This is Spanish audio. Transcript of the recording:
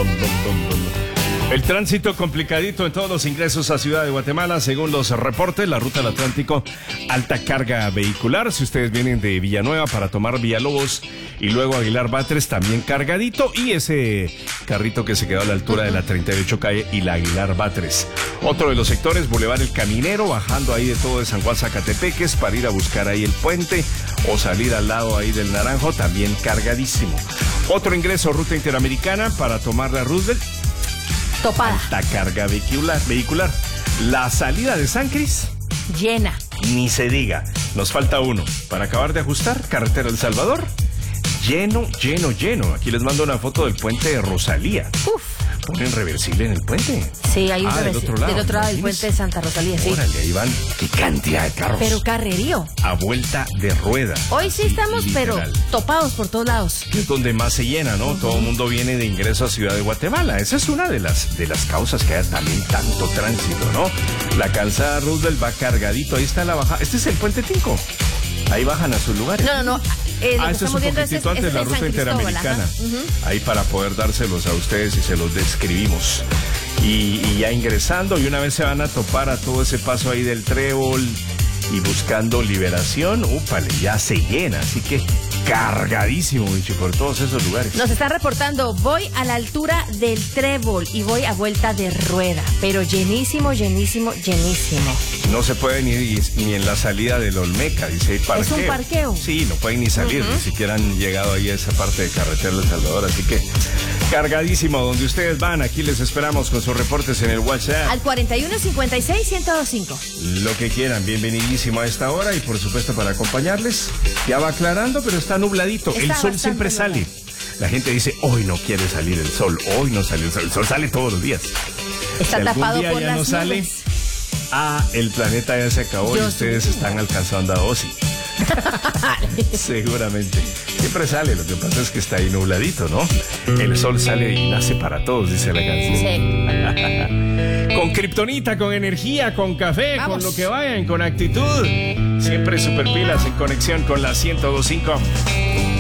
El tránsito complicadito en todos los ingresos a Ciudad de Guatemala, según los reportes, la ruta del Atlántico, alta carga vehicular. Si ustedes vienen de Villanueva para tomar Villalobos y luego Aguilar Batres, también cargadito. Y ese carrito que se quedó a la altura de la 38 calle y la Aguilar Batres. Otro de los sectores, Boulevard El Caminero, bajando ahí de todo de San Juan Zacatepeques para ir a buscar ahí el puente o salir al lado ahí del Naranjo, también cargadísimo. Otro ingreso, ruta interamericana para tomar la Roosevelt. Topada. Alta carga vehicular. La salida de San Cris. Llena. Ni se diga. Nos falta uno. Para acabar de ajustar, carretera El Salvador. Lleno. Aquí les mando una foto del puente de Rosalía. Uf. Ponen reversible en el puente. Sí, hay un del otro lado. Del otro lado del puente de Santa Rosalía, sí. Órale, ahí van. Qué cantidad de carros. Pero carrerío. A vuelta de rueda. Hoy sí estamos, literal. pero topados por todos lados. Es donde más se llena, ¿no? Todo el mundo viene de ingreso a Ciudad de Guatemala. Esa es una de las causas que hay también tanto tránsito, ¿no? La calzada Roosevelt va cargadito. Ahí está la bajada. Este es el puente Tinco. Ahí bajan a sus lugares. No. Este es un poquitito antes de la ruta interamericana. Ahí para poder dárselos a ustedes y se los describimos. Y ya ingresando, y una vez se van a topar a todo ese paso ahí del Trébol y buscando Liberación, úpale, ya se llena. Así que cargadísimo, bicho, por todos esos lugares. Nos están reportando, voy a la altura del Trébol y voy a vuelta de rueda, pero llenísimo. No se puede ni en la salida del Olmeca, dice, parqueo. ¿Es un parqueo? Sí, no pueden ni salir, ni siquiera han llegado ahí a esa parte de carretera del Salvador, así que cargadísimo, donde ustedes van, aquí les esperamos con sus reportes en el WhatsApp. Al 4156-1025. Lo que quieran, bienvenidísimo a esta hora y por supuesto para acompañarles. Ya va aclarando, pero está nubladito. El sol siempre sale. La gente dice, hoy no quiere salir el sol, hoy no salió el sol. El sol sale todos los días. Está si tapado algún día por ya las no sale, nubes. el planeta ya se acabó y ustedes están alcanzando a Ozzy. Seguramente. Siempre sale, lo que pasa es que está ahí nubladito, ¿no? El sol sale y nace para todos, dice la canción. Sí. Con kriptonita, con energía, con café, Vamos. con lo que vayan, con actitud. Siempre super pilas en conexión con la 102.5.